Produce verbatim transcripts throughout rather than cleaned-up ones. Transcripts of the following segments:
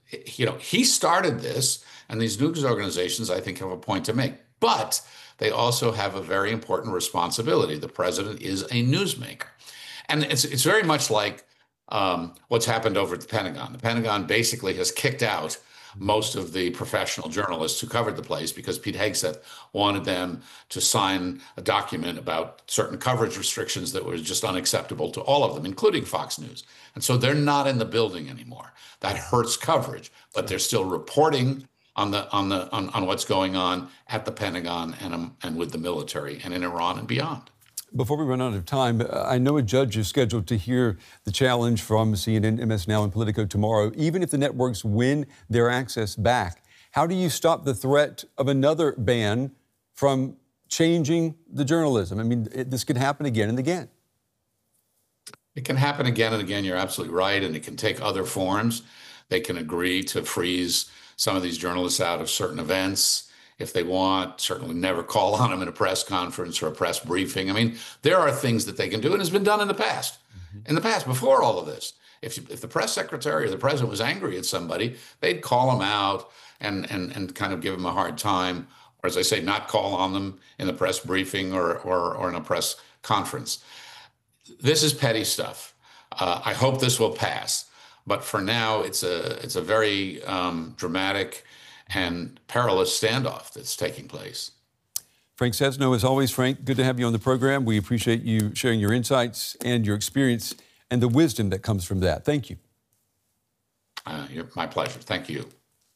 you know, he started this, and these news organizations, I think, have a point to make. But they also have a very important responsibility. The president is a newsmaker. And it's it's very much like um, what's happened over at the Pentagon. The Pentagon basically has kicked out most of the professional journalists who covered the place because Pete Hegseth wanted them to sign a document about certain coverage restrictions that were just unacceptable to all of them, including Fox News. And so they're not in the building anymore. That hurts coverage, but they're still reporting on the on the on, on what's going on at the Pentagon and um, and with the military and in Iran and beyond. Before we run out of time, I know a judge is scheduled to hear the challenge from C N N, M S Now, and Politico tomorrow. Even if the networks win their access back, how do you stop the threat of another ban from changing the journalism? I mean, it, this could happen again and again. It can happen again and again. You're absolutely right. And it can take other forms. They can agree to freeze some of these journalists out of certain events if they want, certainly never call on them in a press conference or a press briefing. I mean, there are things that they can do, and it's been done in the past. Mm-hmm. In the past, before all of this, if, if the press secretary or the president was angry at somebody, they'd call them out and, and, and kind of give them a hard time, or as I say, not call on them in the press briefing or, or, or in a press conference. This is petty stuff. Uh, I hope this will pass. But for now, it's a, it's a very um, dramatic and perilous standoff that's taking place. Frank Sesno, as always, Frank, good to have you on the program. We appreciate you sharing your insights and your experience and the wisdom that comes from that. Thank you. Uh, you're, my pleasure. Thank you.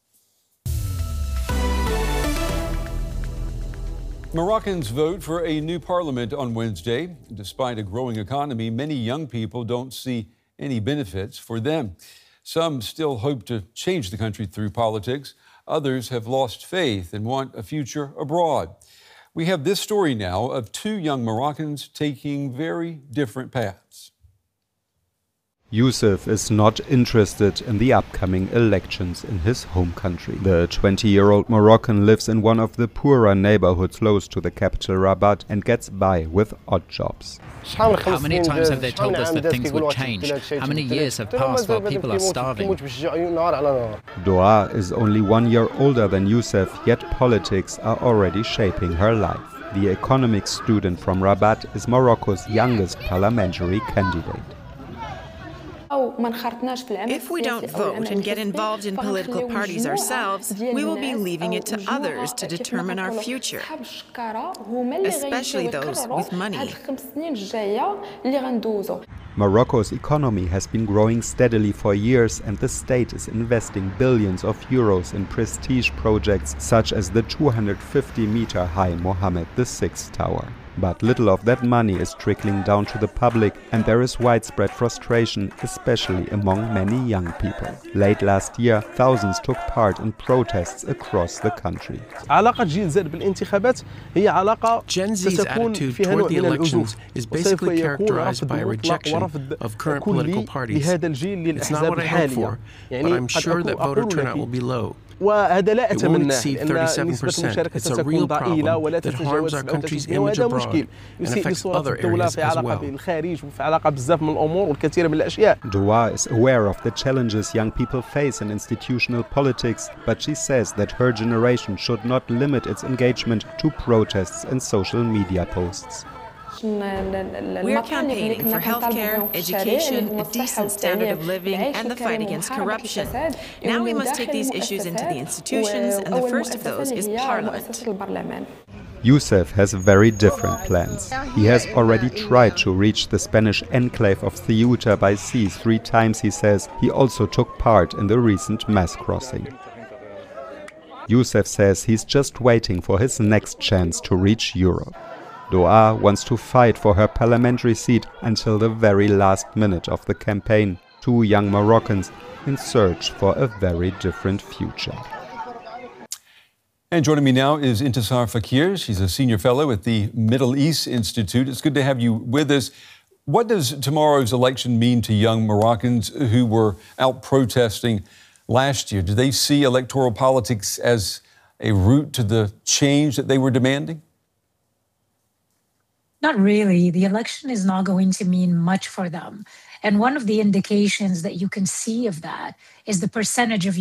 Moroccans vote for a new parliament on Wednesday. Despite a growing economy, many young people don't see any benefits for them. Some still hope to change the country through politics. Others have lost faith and want a future abroad. We have this story now of two young Moroccans taking very different paths. Youssef is not interested in the upcoming elections in his home country. The twenty-year-old Moroccan lives in one of the poorer neighborhoods close to the capital Rabat and gets by with odd jobs. How many times have they told us that things would change? How many years have passed while people are starving? Doa is only one year older than Youssef, yet politics are already shaping her life. The economics student from Rabat is Morocco's youngest parliamentary candidate. If we don't vote and get involved in political parties ourselves, we will be leaving it to others to determine our future, especially those with money. Morocco's economy has been growing steadily for years, and the state is investing billions of euros in prestige projects such as the two hundred fifty meter high Mohammed the sixth Tower. But little of that money is trickling down to the public, and there is widespread frustration, especially among many young people. Late last year, thousands took part in protests across the country. Gen Z's attitude toward the elections is basically characterized by a rejection of current political parties. It's not what I hoped for, but I'm sure that voter turnout will be low. It won't exceed thirty-seven percent. It's a real problem that harms our country's image abroad and affects other areas as well. Doa is aware of the challenges young people face in institutional politics, but she says that her generation should not limit its engagement to protests and social media posts. We're campaigning for healthcare, education, a decent standard of living, and the fight against corruption. Now we must take these issues into the institutions, and the first of those is Parliament. Youssef has very different plans. He has already tried to reach the Spanish enclave of Ceuta by sea three times, he says. He also took part in the recent mass crossing. Youssef says he's just waiting for his next chance to reach Europe. Doa wants to fight for her parliamentary seat until the very last minute of the campaign. Two young Moroccans in search for a very different future. And joining me now is Intisar Fakir. She's a senior fellow at the Middle East Institute. It's good to have you with us. What does tomorrow's election mean to young Moroccans who were out protesting last year? Do they see electoral politics as a route to the change that they were demanding? Not really. The election is not going to mean much for them. And one of the indications that you can see of that is the percentage of